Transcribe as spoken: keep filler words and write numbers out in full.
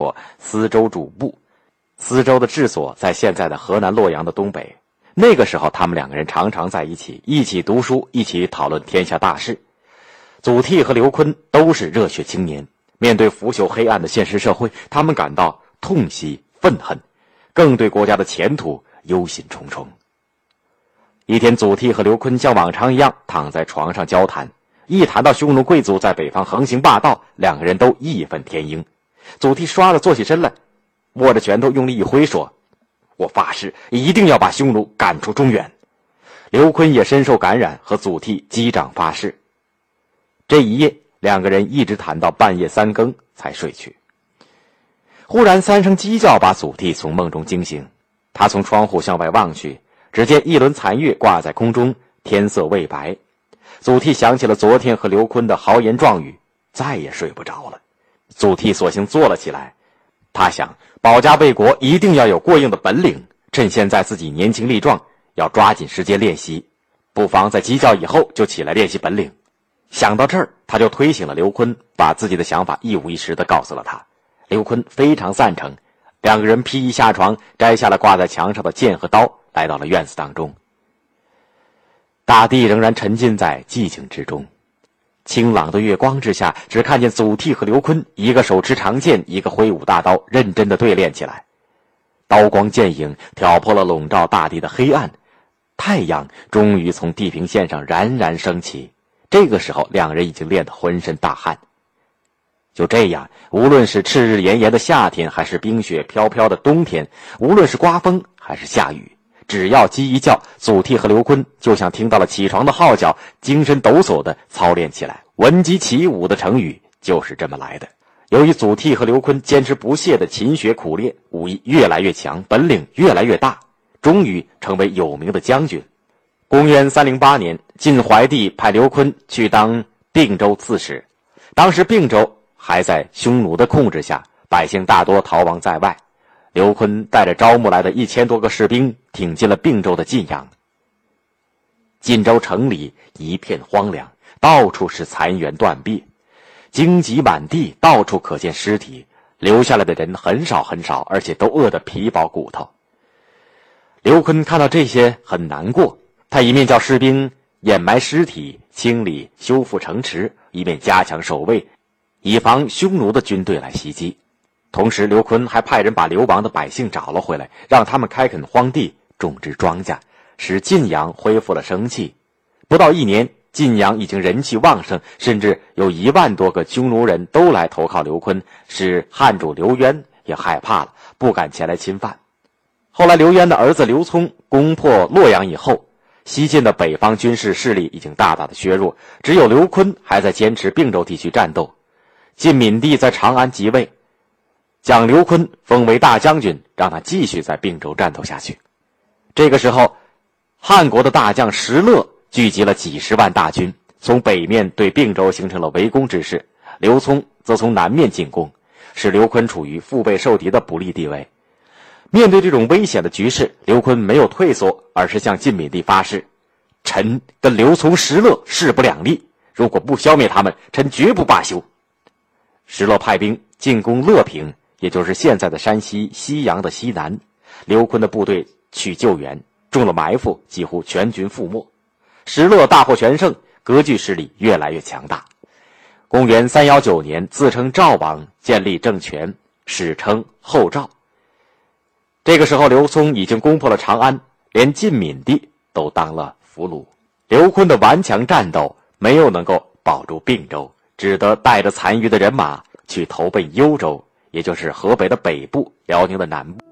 过司州主簿。司州的治所在现在的河南洛阳的东北。那个时候他们两个人常常在一起，一起读书，一起讨论天下大事。祖逖和刘琨都是热血青年，面对腐朽黑暗的现实社会，他们感到痛惜愤恨，更对国家的前途忧心忡忡。一天，祖逖和刘琨像往常一样躺在床上交谈，一谈到匈奴贵族在北方横行霸道，两个人都义愤填膺。祖逖唰地坐起身来，握着拳头用力一挥，说：我发誓一定要把匈奴赶出中原。刘琨也深受感染，和祖逖击掌发誓。这一夜两个人一直谈到半夜三更才睡去。忽然三声鸡叫把祖逖从梦中惊醒，他从窗户向外望去，只见一轮残月挂在空中，天色未白。祖逖想起了昨天和刘琨的豪言壮语，再也睡不着了。祖逖索性坐了起来，他想保家卫国一定要有过硬的本领，趁现在自己年轻力壮，要抓紧时间练习，不妨在鸡叫以后就起来练习本领。想到这儿，他就推醒了刘琨，把自己的想法一五一十地告诉了他。刘琨非常赞成，两个人披衣下床，摘下了挂在墙上的剑和刀，来到了院子当中。大地仍然沉浸在寂静之中，清朗的月光之下，只看见祖逖和刘琨，一个手持长剑，一个挥舞大刀，认真地对练起来。刀光剑影挑破了笼罩大地的黑暗，太阳终于从地平线上冉冉升起。这个时候两人已经练得浑身大汗。就这样，无论是炽日炎炎的夏天，还是冰雪飘飘的冬天，无论是刮风还是下雨，只要鸡一叫，祖逖和刘琨就像听到了起床的号角，精神抖擞地操练起来。闻鸡起舞的成语就是这么来的。由于祖逖和刘琨坚持不懈的勤学苦练，武艺越来越强，本领越来越大，终于成为有名的将军。公元三零八年，晋怀帝派刘琨去当并州刺史。当时并州还在匈奴的控制下，百姓大多逃亡在外。刘琨带着招募来的一千多个士兵，挺进了并州的晋阳。晋州城里一片荒凉，到处是残垣断壁，荆棘满地，到处可见尸体，留下来的人很少很少，而且都饿得皮包骨头。刘琨看到这些很难过，他一面叫士兵掩埋尸体，清理修复城池，一面加强守卫，以防匈奴的军队来袭击。同时刘琨还派人把流亡的百姓找了回来，让他们开垦荒地，种植庄稼，使晋阳恢复了生气。不到一年，晋阳已经人气旺盛，甚至有一万多个匈奴人都来投靠刘琨，使汉主刘渊也害怕了，不敢前来侵犯。后来刘渊的儿子刘聪攻破洛阳以后，西晋的北方军事势力已经大大的削弱，只有刘琨还在坚持并州地区战斗。晋闵帝在长安即位，将刘琨封为大将军，让他继续在并州战斗下去。这个时候，汉国的大将石勒聚集了几十万大军，从北面对并州形成了围攻之势，刘聪则从南面进攻，使刘琨处于腹背受敌的不利地位。面对这种危险的局势，刘琨没有退缩，而是向晋闵帝发誓：臣跟刘琮、石勒势不两立，如果不消灭他们，臣绝不罢休。石勒派兵进攻乐平，也就是现在的山西西阳的西南。刘琨的部队去救援，中了埋伏，几乎全军覆没。石勒大获全胜，割据势力越来越强大。公元三一九年，自称赵王，建立政权，史称后赵。这个时候，刘聪已经攻破了长安，连晋闵帝都当了俘虏。刘琨的顽强战斗没有能够保住并州，只得带着残余的人马去投奔幽州，也就是河北的北部、辽宁的南部。